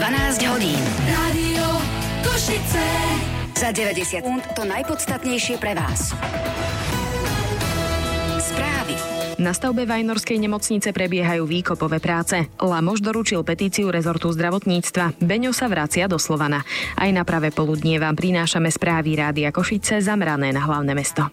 12 hodín. Rádio Košice. Za 90 sekúnd to najpodstatnejšie pre vás. Správy. Na stavbe Vajnorskej nemocnice prebiehajú výkopové práce. Lamoš doručil petíciu rezortu zdravotníctva. Beňo sa vracia do Slovana. Aj na pravé poludnie vám prinášame správy Rádia Košice zamerané na hlavné mesto.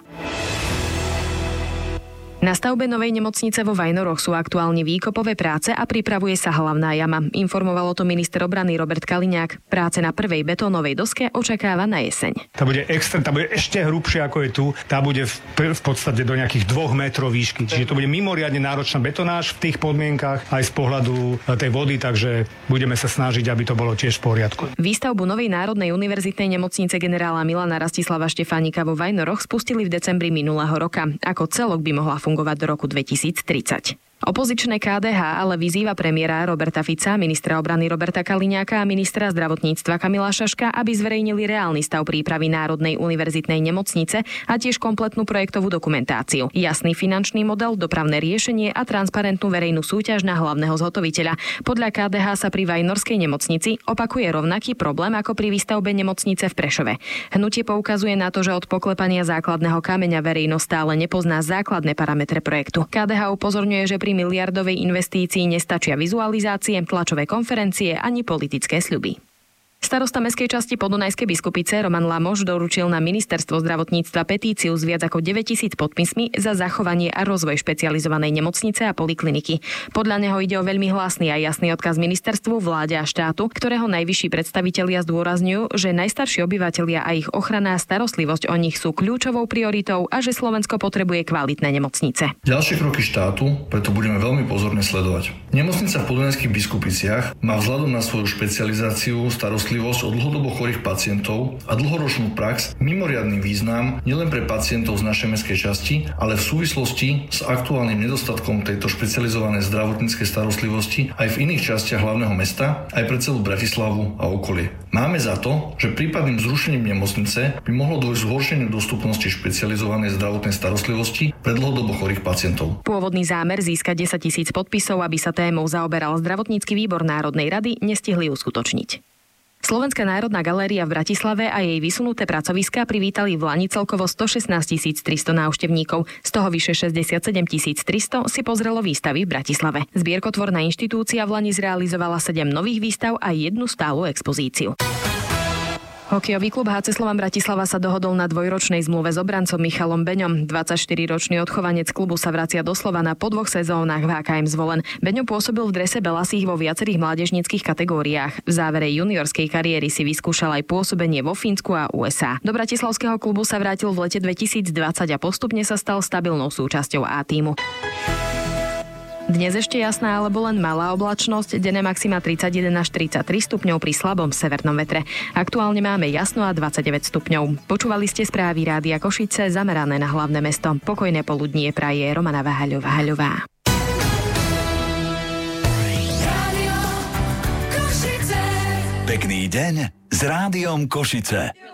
Na stavbe novej nemocnice vo Vajnoroch sú aktuálne výkopové práce a pripravuje sa hlavná jama. Informoval o tom minister obrany Robert Kaliňák. Práce na prvej betónovej doske očakáva na jeseň. Tá bude ešte hrubšia ako je tu. Tá bude v podstate do nejakých 2 metrov výšky. Čiže to bude mimoriadne náročná betonáž v tých podmienkach aj z pohľadu tej vody, takže budeme sa snažiť, aby to bolo tiež v poriadku. Výstavbu novej Národnej univerzitnej nemocnice generála Milana Rastislava Štefánika vo Vajnoroch spustili v decembri minulého roka. Ako celok by mohla fungovať do roku 2030. Opozičné KDH ale vyzýva premiéra Roberta Fica, ministra obrany Roberta Kaliňáka a ministra zdravotníctva Kamila Šaška, aby zverejnili reálny stav prípravy Národnej univerzitnej nemocnice a tiež kompletnú projektovú dokumentáciu. Jasný finančný model, dopravné riešenie a transparentnú verejnú súťaž na hlavného zhotoviteľa. Podľa KDH sa pri Vajnorskej nemocnici opakuje rovnaký problém ako pri výstavbe nemocnice v Prešove. Hnutie poukazuje na to, že od poklepania základného kameňa verejnosť stále nepozná základné parametre projektu. KDH upozorňuje, že pri miliardovej investícii nestačia vizualizácie, tlačové konferencie ani politické sľuby. Starosta mestskej časti Podunajskej Biskupice Roman Lamoš doručil na ministerstvo zdravotníctva petíciu s viac ako 9 000 podpismi za zachovanie a rozvoj špecializovanej nemocnice a polikliniky. Podľa neho ide o veľmi hlasný a jasný odkaz ministerstvu, vláde a štátu, ktorého najvyšší predstavitelia zdôrazňujú, že najstarší obyvatelia a ich ochrana a starostlivosť o nich sú kľúčovou prioritou a že Slovensko potrebuje kvalitné nemocnice. Ďalšie kroky štátu preto budeme veľmi pozorne sledovať. Nemocnica v Podunajských Biskupiciach má vzhľadom na svoju špecializáciu starostlivosť o dlhodobo chorých pacientov a dlhoročnú prax mimoriadny význam nielen pre pacientov z našej mestskej časti, ale v súvislosti s aktuálnym nedostatkom tejto špecializovanej zdravotníckej starostlivosti aj v iných častiach hlavného mesta, aj pre celú Bratislavu a okolie. Máme za to, že prípadným zrušením nemocnice by mohlo dôjsť k zhoršeniu dostupnosti špecializovanej zdravotnej starostlivosti pre dlhodobo chorých pacientov. Pôvodný zámer získať 10 000 podpisov, aby sa témou zaoberal zdravotnícky výbor Národnej rady, nestihli uskutočniť. Slovenská národná galéria v Bratislave a jej vysunuté pracoviská privítali v lani celkovo 116 300 návštevníkov. Z toho vyše 67 300 si pozrelo výstavy v Bratislave. Zbierkotvorná inštitúcia v lani zrealizovala 7 nových výstav a 1 stálu expozíciu. Hokejový klub HC Slovan Bratislava sa dohodol na 2-ročnej zmluve s obrancom Michalom Beňom. 24-ročný odchovanec klubu sa vracia do Slovana po 2 sezónach v HKM Zvolen. Beňo pôsobil v drese Belasích vo viacerých mládežníckych kategóriách. V závere juniorskej kariéry si vyskúšal aj pôsobenie vo Fínsku a USA. Do bratislavského klubu sa vrátil v lete 2020 a postupne sa stal stabilnou súčasťou A tímu. Dnes ešte jasná alebo len malá oblačnosť, denné maxima 31 až 33 stupňov pri slabom severnom vetre. Aktuálne máme jasno a 29 stupňov. Počúvali ste správy Rádia Košice zamerané na hlavné mesto. Pokojné poludnie praje Romana Váhaľová. Pekný deň s Rádiom Košice.